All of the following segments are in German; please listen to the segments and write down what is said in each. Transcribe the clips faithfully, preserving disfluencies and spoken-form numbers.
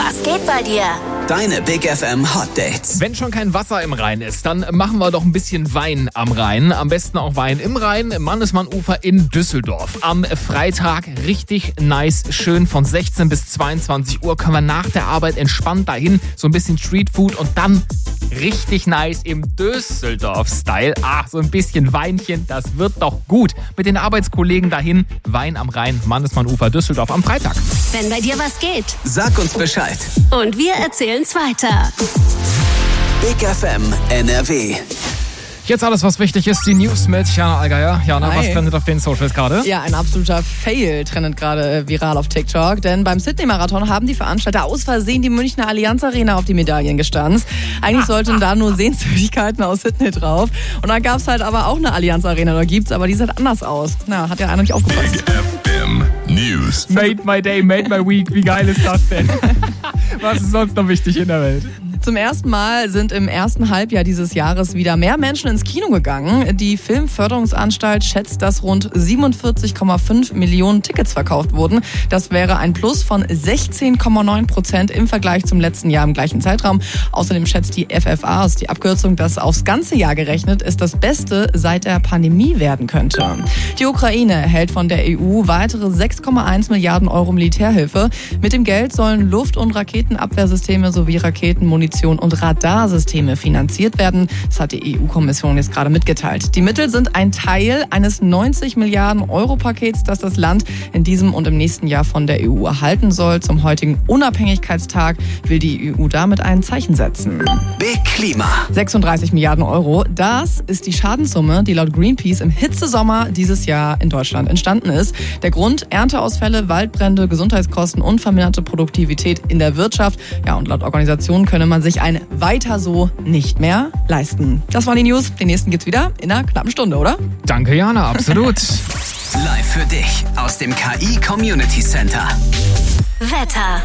Was geht bei dir? Deine Big F M Hot Dates. Wenn schon kein Wasser im Rhein ist, dann machen wir doch ein bisschen Wein am Rhein. Am besten auch Wein im Rhein, im Mannesmann-Ufer in Düsseldorf. Am Freitag richtig nice, schön von sechzehn bis zweiundzwanzig Uhr können wir nach der Arbeit entspannt dahin. So ein bisschen Streetfood und dann richtig nice im Düsseldorf-Style. Ach, so ein bisschen Weinchen, das wird doch gut. Mit den Arbeitskollegen dahin, Wein am Rhein, Mannesmann-Ufer, Düsseldorf am Freitag. Wenn bei dir was geht. Sag uns Bescheid. Und wir erzählen's weiter. Big F M N R W. Jetzt alles, was wichtig ist, die News mit Jana Allgeier. Jana, Hi. was trendet auf den Socials gerade? Ja, ein absoluter Fail trendet gerade viral auf TikTok, denn beim Sydney-Marathon haben die Veranstalter aus Versehen die Münchner Allianz Arena auf die Medaillen gestanzt. Eigentlich sollten da nur Sehenswürdigkeiten aus Sydney drauf. Und dann gab es halt aber auch eine Allianz Arena, oder gibt's, aber die sieht anders aus. Na, hat ja einer nicht aufgepasst. Big F M News. Made my day, made my week. Wie geil ist das denn? Was ist sonst noch wichtig in der Welt? Zum ersten Mal sind im ersten Halbjahr dieses Jahres wieder mehr Menschen ins Kino gegangen. Die Filmförderungsanstalt schätzt, dass rund siebenundvierzig Komma fünf Millionen Tickets verkauft wurden. Das wäre ein Plus von sechzehn Komma neun Prozent im Vergleich zum letzten Jahr im gleichen Zeitraum. Außerdem schätzt die F F A, ist die Abkürzung, dass aufs ganze Jahr gerechnet es das Beste seit der Pandemie werden könnte. Die Ukraine erhält von der E U weitere sechs Komma eins Milliarden Euro Militärhilfe. Mit dem Geld sollen Luft- und Raketenabwehrsysteme sowie Raketenmunition und Radarsysteme finanziert werden. Das hat die E U-Kommission jetzt gerade mitgeteilt. Die Mittel sind ein Teil eines neunzig Milliarden Euro Pakets, das das Land in diesem und im nächsten Jahr von der E U erhalten soll. Zum heutigen Unabhängigkeitstag will die E U damit ein Zeichen setzen. Big Klima. sechsunddreißig Milliarden Euro, das ist die Schadenssumme, die laut Greenpeace im Hitzesommer dieses Jahr in Deutschland entstanden ist. Der Grund: Ernteausfälle, Waldbrände, Gesundheitskosten und verminderte Produktivität in der Wirtschaft. Ja, und laut Organisation könne man sich ein Weiter so nicht mehr leisten. Das waren die News. Den nächsten gibt's wieder in einer knappen Stunde, oder? Danke, Jana, absolut. Live für dich aus dem K I Community Center. Wetter.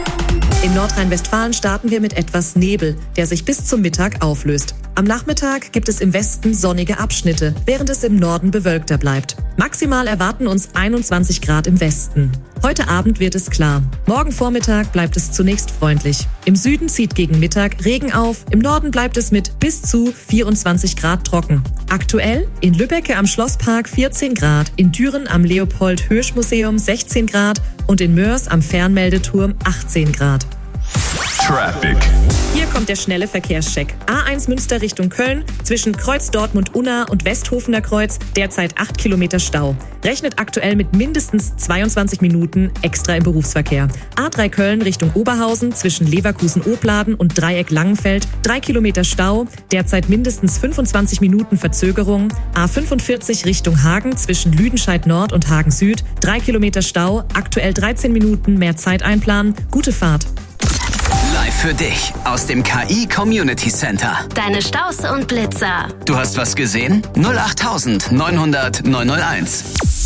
In Nordrhein-Westfalen starten wir mit etwas Nebel, der sich bis zum Mittag auflöst. Am Nachmittag gibt es im Westen sonnige Abschnitte, während es im Norden bewölkter bleibt. Maximal erwarten uns einundzwanzig Grad im Westen. Heute Abend wird es klar. Morgen Vormittag bleibt es zunächst freundlich. Im Süden zieht gegen Mittag Regen auf, im Norden bleibt es mit bis zu vierundzwanzig Grad trocken. Aktuell in Lübbecke am Schlosspark vierzehn Grad, in Düren am Leopold-Hirsch-Museum sechzehn Grad und in Mörs am Fernmeldeturm achtzehn Grad. Traffic. Hier kommt der schnelle Verkehrscheck. A eins Münster Richtung Köln, zwischen Kreuz Dortmund-Unna und Westhofener Kreuz, derzeit acht Kilometer Stau. Rechnet aktuell mit mindestens zweiundzwanzig Minuten extra im Berufsverkehr. A drei Köln Richtung Oberhausen, zwischen Leverkusen-Obladen und Dreieck Langenfeld, drei Kilometer Stau, derzeit mindestens fünfundzwanzig Minuten Verzögerung. A fünfundvierzig Richtung Hagen, zwischen Lüdenscheid Nord und Hagen Süd, drei Kilometer Stau, aktuell dreizehn Minuten mehr Zeit einplanen. Gute Fahrt. Live für dich aus dem K I Community Center. Deine Staus und Blitzer. Du hast was gesehen? null acht neunhundert neunhunderт neunhunderteins.